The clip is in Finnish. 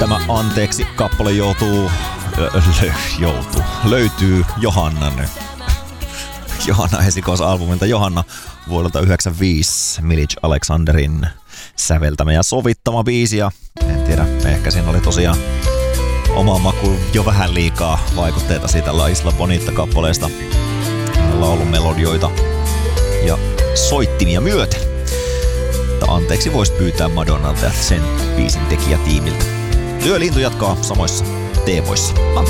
Tämä Anteeksi kappale löytyy Johannan esikoisalbumilta Johanna vuodelta 1995, Milic Alexanderin säveltämä ja sovittama biisi. Ja en tiedä, ehkä siinä oli tosiaan oma maku jo vähän liikaa vaikutteita siitä La Isla Bonita-kappaleesta, laulun melodioita ja soittimia myöten. Anteeksi voisi pyytää Madonnalta ja sen biisin tekijätiimiltä. Lyölintu jatkaa samoissa teemoissa. Anteeksi.